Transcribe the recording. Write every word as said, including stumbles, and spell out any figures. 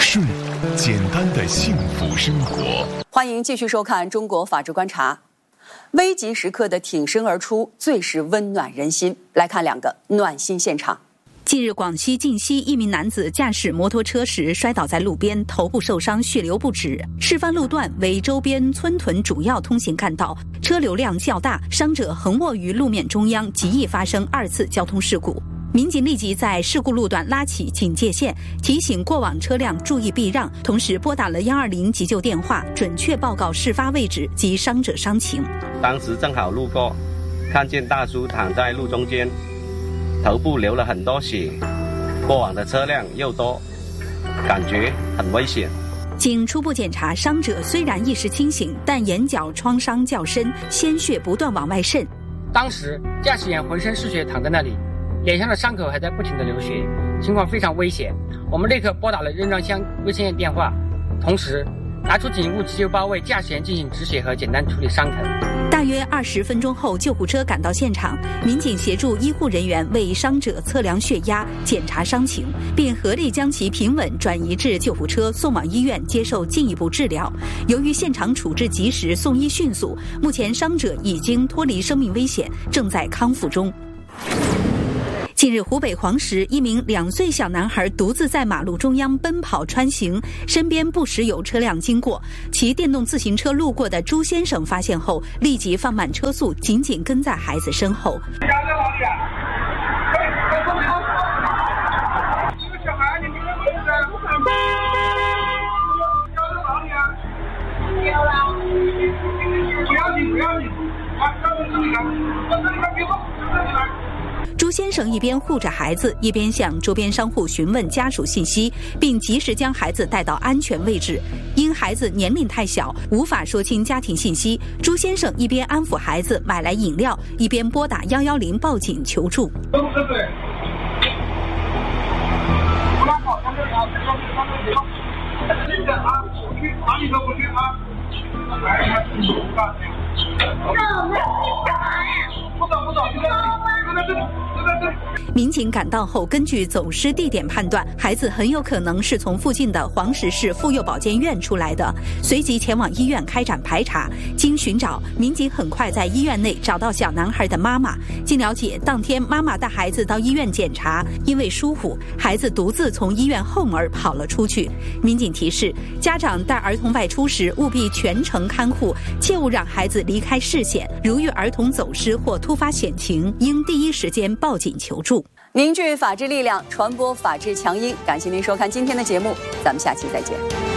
睡，简单的幸福生活。 欢迎继续收看《中国法治观察》。危急时刻的挺身而出，最是温暖人心。来看两个暖心现场。 近日，广西靖西一名男子驾驶摩托车时摔倒在路边，头部受伤，血流不止。事发路段为周边村屯主要通行干道，车流量较大，伤者横卧于路面中央，极易发生二次交通事故。民警立即在事故路段拉起警戒线，提醒过往车辆注意避让，同时拨打了一二零急救电话，准确报告事发位置及伤者伤情。 当时正好路过，看见大叔躺在路中间，头部流了很多血，过往的车辆又多，感觉很危险。 经初步检查，伤者虽然意识清醒，但眼角创伤较深，鲜血不断往外渗。 当时驾驶员浑身是血躺在那里，脸上的伤口还在不停地流血，情况非常危险。我们立刻拨打了任庄乡卫生院电话，同时拿出警务急救包为驾驶员进行止血和简单处理伤痕。 大约二十分钟后，救护车赶到现场，民警协助医护人员为伤者测量血压、检查伤情，并合力将其平稳转移至救护车，送往医院接受进一步治疗。由于现场处置及时，送医迅速，目前伤者已经脱离生命危险，正在康复中。近日，湖北黄石一名两岁小男孩独自在马路中央奔跑穿行，身边不时有车辆经过。骑电动自行车路过的朱先生发现后，立即放慢车速，紧紧跟在孩子身后。 家在哪里啊？这个小孩，你们认不认识？家在哪里啊？有了。不要紧，不要紧，啊，到这里来，到这里来，别动，到这里来。 朱先生一边护着孩子，一边向周边商户询问家属信息，并及时将孩子带到安全位置。因孩子年龄太小，无法说清家庭信息，朱先生一边安抚孩子买来饮料，一边拨打一一零报警求助。 对不对？不让跑，上这里啊，上这里，上这里，别动。这个啊，不去，哪里都不去啊。来，你看，你说不干。那我们去干嘛呀？不走不走，就在这里，就在这里。 民警赶到后，根据走失地点判断，孩子很有可能是从附近的黄石市妇幼保健院出来的，随即前往医院开展排查。经寻找，民警很快在医院内找到小男孩的妈妈。经了解，当天妈妈带孩子到医院检查，因为疏忽，孩子独自从医院后门跑了出去。民警提示，家长带儿童外出时务必全程看护，切勿让孩子离开视线。如遇儿童走失或突发险情，应第一时间报警求助。 凝聚法治力量，传播法治强音。感谢您收看今天的节目，咱们下期再见。